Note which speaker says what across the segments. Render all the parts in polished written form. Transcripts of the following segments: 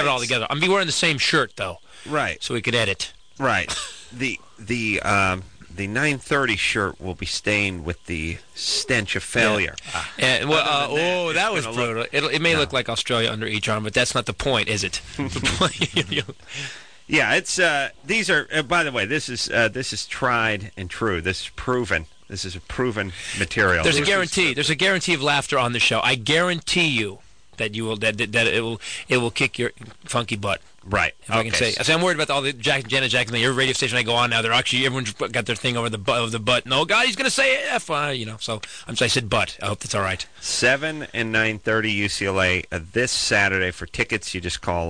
Speaker 1: it all together. I'm be wearing the same shirt though.
Speaker 2: Right.
Speaker 1: So we could edit.
Speaker 2: Right. The 9:30 shirt will be stained with the stench of failure.
Speaker 1: Yeah. And, that was brutal. It may look like Australia under each arm, but that's not the point, is it? The point.
Speaker 2: Yeah, it's these are. By the way, this is tried and true. This is proven. This is a proven material.
Speaker 1: There's a guarantee. There's a guarantee of laughter on the show. I guarantee you that you will that it will kick your funky butt.
Speaker 2: Right.
Speaker 1: If I can say. I'm worried about all the Janet Jackson. Your radio station I go on now. They're actually everyone's got their thing over the butt of the butt. No, God, he's going to say F. So I said butt. I hope that's all right.
Speaker 2: 7 and 9:30 UCLA this Saturday. For tickets, you just call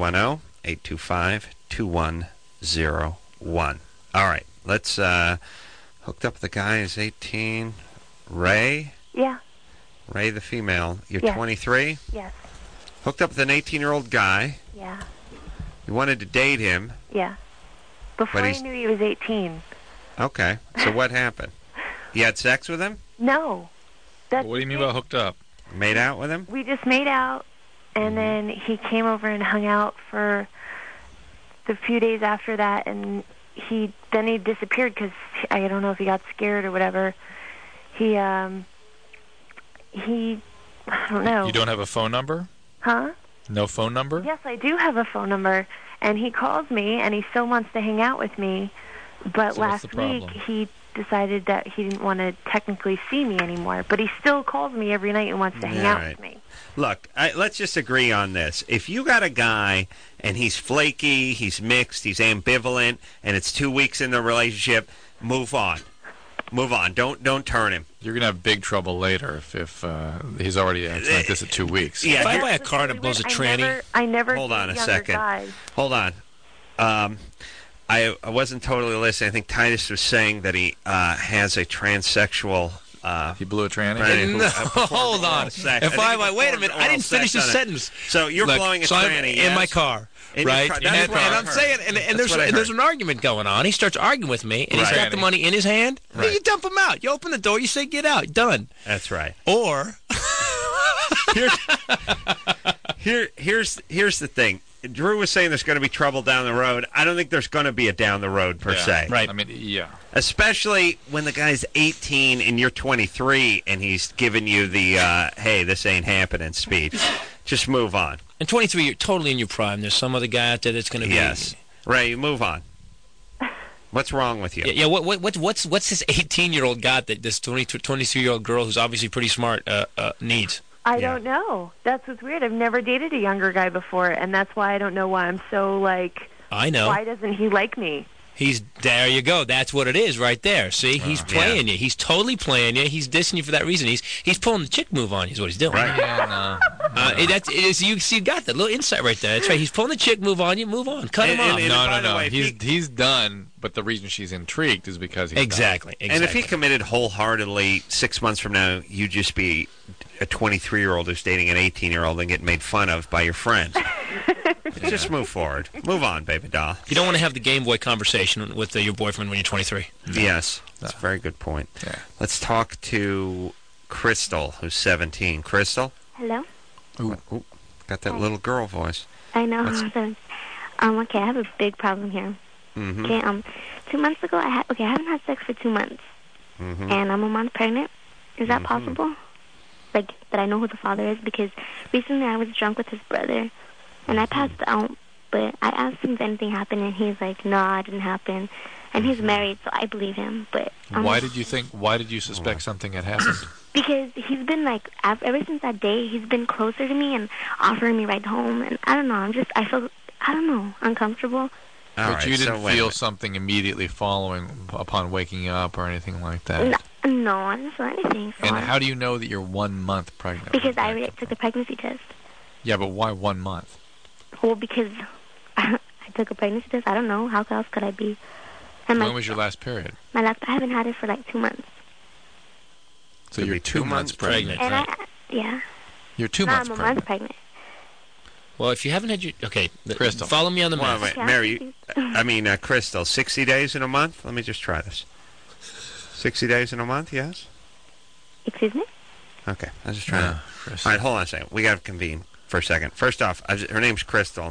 Speaker 2: 310-825-2101. All right. Let's hooked up. The guy is 18. Ray.
Speaker 3: Yeah.
Speaker 2: Ray, the female. You're
Speaker 3: Yes.
Speaker 2: 23.
Speaker 3: Yes.
Speaker 2: Hooked up with an 18-year-old guy.
Speaker 3: Yeah.
Speaker 2: You wanted to date him.
Speaker 3: Yeah. Before I knew he was 18.
Speaker 2: Okay. So what happened? You had sex with him?
Speaker 3: No.
Speaker 4: What do you mean by hooked up?
Speaker 2: Made out with him?
Speaker 3: We just made out, and then he came over and hung out for the few days after that, and then he disappeared because I don't know if he got scared or whatever. He I don't know.
Speaker 4: You don't have a phone number?
Speaker 3: Huh?
Speaker 4: No phone number?
Speaker 3: Yes, I do have a phone number, and he calls me, and he still wants to hang out with me, but
Speaker 4: So what's the
Speaker 3: last week
Speaker 4: problem?
Speaker 3: he decided that he didn't want to technically see me anymore, but he still calls me every night and wants to hang out with me.
Speaker 2: Look, let's just agree on this. If you got a guy and he's flaky, he's mixed, he's ambivalent, and it's 2 weeks in the relationship, move on. Move on. Don't turn him.
Speaker 4: You're gonna have big trouble later if he's already acting like this at 2 weeks.
Speaker 2: Yeah.
Speaker 1: If I buy a car that blows a tranny.
Speaker 3: I never
Speaker 2: Hold on a
Speaker 3: younger
Speaker 2: second.
Speaker 3: guys.
Speaker 2: Hold on. I wasn't totally listening. I think Titus was saying that he has a transsexual.
Speaker 4: He blew a tranny?
Speaker 1: No, hold on. Wait a minute. I didn't finish the sentence.
Speaker 2: So you're blowing a tranny
Speaker 1: in my car. Right, and I'm saying, and there's an argument going on. He starts arguing with me, and he's got the money in his hand.
Speaker 2: Right.
Speaker 1: You dump him out. You open the door. You say, "Get out." Done.
Speaker 2: That's right.
Speaker 1: Or
Speaker 2: here's the thing. Drew was saying there's going to be trouble down the road. I don't think there's going to be a down the road per se.
Speaker 1: Right.
Speaker 4: I mean, yeah.
Speaker 2: Especially when the guy's 18 and you're 23, and he's giving you the "Hey, this ain't happening" speech. Just move on.
Speaker 1: And 23, you're totally in your prime. There's some other guy out there that's going to be.
Speaker 2: Yes. Ray, move on. What's wrong with you?
Speaker 1: Yeah. What's this 18-year-old got that this 23-year-old girl who's obviously pretty smart needs?
Speaker 3: I don't know. That's what's weird. I've never dated a younger guy before, and that's why I don't know why I'm so like.
Speaker 1: I know.
Speaker 3: Why doesn't he like me?
Speaker 1: There you go. That's what it is right there. See, he's playing you. He's totally playing you. He's dissing you for that reason. He's pulling the chick move on you is what he's doing.
Speaker 2: Right.
Speaker 4: Yeah,
Speaker 1: you got that little insight right there. That's right. He's pulling the chick move on you. Move on. Cut him off.
Speaker 4: No. He's done, but the reason she's intrigued is because he's
Speaker 1: Exactly.
Speaker 2: And if he committed wholeheartedly 6 months from now, you'd just be a 23-year-old who's dating an 18-year-old and getting made fun of by your friends. Just move forward. Move on, baby doll.
Speaker 1: You don't want to have the Game Boy conversation with your boyfriend when you're 23.
Speaker 2: Yes, that's a very good point.
Speaker 4: Yeah.
Speaker 2: Let's talk to Crystal, who's 17. Crystal?
Speaker 3: Hello?
Speaker 2: Ooh, got that little girl voice.
Speaker 3: I know. Okay, I have a big problem here.
Speaker 2: Mm-hmm.
Speaker 3: Okay, 2 months ago, I haven't had sex for 2 months, and I'm a month pregnant. Is that possible? Like, that I know who the father is? Because recently I was drunk with his brother, and I passed out, but I asked him if anything happened, and he's like, "No, it didn't happen." And he's married, so I believe him. But
Speaker 4: Why did you suspect something had happened?
Speaker 3: Because he's been like, ever since that day, he's been closer to me and offering me rides home, and I don't know. I feel uncomfortable.
Speaker 4: But you didn't feel something immediately following upon waking up or anything like that?
Speaker 3: No, I didn't feel anything.
Speaker 4: And how do you know that you're 1 month pregnant?
Speaker 3: Because I already took the pregnancy test.
Speaker 4: Yeah, but why 1 month?
Speaker 3: Well, because I took a pregnancy test. I don't know. How else could I be? And
Speaker 4: when was your last period?
Speaker 3: I haven't had it for like 2 months.
Speaker 4: So you're 2 months pregnant.
Speaker 3: And
Speaker 1: right?
Speaker 4: You're 2 months
Speaker 3: I'm a
Speaker 4: pregnant.
Speaker 3: month pregnant.
Speaker 1: Well, if you haven't had your... Okay,
Speaker 4: Crystal.
Speaker 1: Follow me on the math.
Speaker 2: Wait, Mary, Crystal, 60 days in a month? Let me just try this. 60 days in a month, yes?
Speaker 3: Excuse me?
Speaker 2: Okay, I was just trying to...
Speaker 4: Crystal.
Speaker 2: All right, hold on a second. We got to convene for a second. First off, her name's Crystal.